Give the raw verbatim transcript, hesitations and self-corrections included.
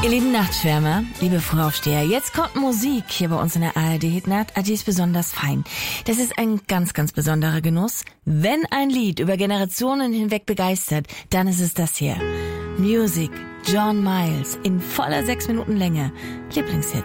Ihr lieben Nachtschwärmer, liebe Frühaufsteher, jetzt kommt Musik hier bei uns in der A R D Hitnacht. Die ist besonders fein. Das ist ein ganz, ganz besonderer Genuss. Wenn ein Lied über Generationen hinweg begeistert, dann ist es das hier. Music, John Miles, in voller sechs Minuten Länge. Lieblingshit.